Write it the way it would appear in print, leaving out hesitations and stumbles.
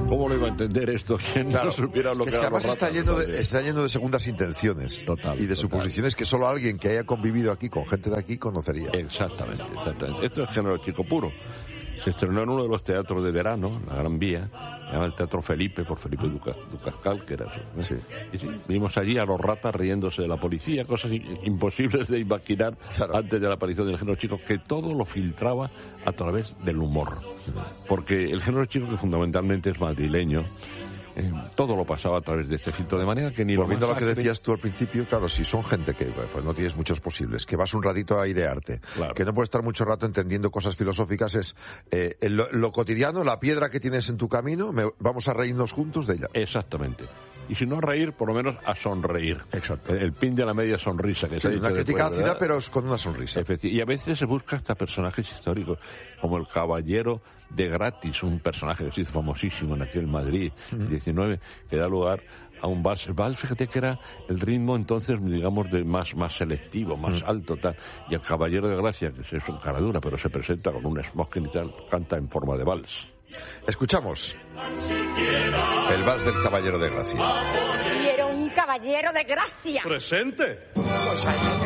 ¿Cómo lo iba a entender esto? ¿Quién no supiera lo que era? Además está lleno de segundas intenciones. Total. Y de suposiciones que solo alguien que haya convivido aquí con gente de aquí conocería. Exactamente. Esto es género chico puro. Se estrenó en uno de los teatros de verano, la Gran Vía, se llama el Teatro Felipe, por Felipe Ducascal, que era eso. Sí. Y sí, vimos allí a los ratas riéndose de la policía, cosas imposibles de imaginar antes de la aparición del género chico, que todo lo filtraba a través del humor. Porque el género chico, que fundamentalmente es madrileño, todo lo pasaba a través de este filtro, de manera que ni volviendo a lo que decías tú al principio, claro, si son gente que pues no tienes muchos posibles, que vas un ratito a airearte, que no puedes estar mucho rato entendiendo cosas filosóficas, es lo cotidiano, la piedra que tienes en tu camino, vamos a reírnos juntos de ella. Exactamente. Y si no a reír, por lo menos a sonreír. Exacto. El pin de la media sonrisa que se ha dicho. Una crítica después, ácida, pero con una sonrisa. Y a veces se busca hasta personajes históricos, como el Caballero de Gratis, un personaje que se hizo famosísimo en aquel Madrid 19, que da lugar a un vals. El vals, fíjate que era el ritmo entonces, digamos, de más selectivo, más alto, tal. Y el Caballero de Gracia, que es un caradura, pero se presenta con un smoking y tal, canta en forma de vals. Escuchamos el vals del Caballero de Gracia. Quiero un caballero de gracia. ¡Presente! Pues ahí